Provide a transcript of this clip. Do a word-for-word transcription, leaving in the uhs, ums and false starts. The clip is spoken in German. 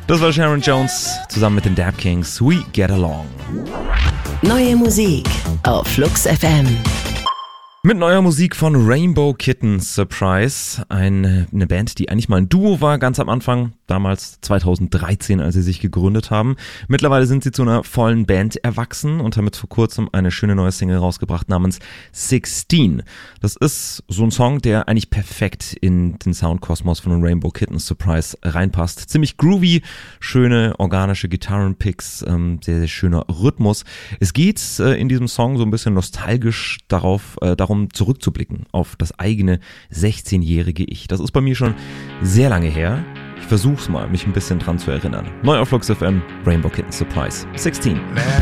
Das war Sharon Jones zusammen mit den Dap Kings. We Get Along. Neue Musik auf Flux F M. Mit neuer Musik von Rainbow Kitten Surprise, eine, eine Band, die eigentlich mal ein Duo war, ganz am Anfang, damals zweitausenddreizehn, als sie sich gegründet haben. Mittlerweile sind sie zu einer vollen Band erwachsen und haben jetzt vor kurzem eine schöne neue Single rausgebracht namens sechzehn. Das ist so ein Song, der eigentlich perfekt in den Soundkosmos von Rainbow Kitten Surprise reinpasst. Ziemlich groovy, schöne organische Gitarrenpicks, ähm, sehr, sehr schöner Rhythmus. Es geht äh, in diesem Song so ein bisschen nostalgisch darauf, äh, darum, zurückzublicken auf das eigene sechzehnjährige Ich. Das ist bei mir schon sehr lange her. Ich versuch's mal, mich ein bisschen dran zu erinnern. Neu auf Flux F M, Rainbow Kitten Surprise sechzehn.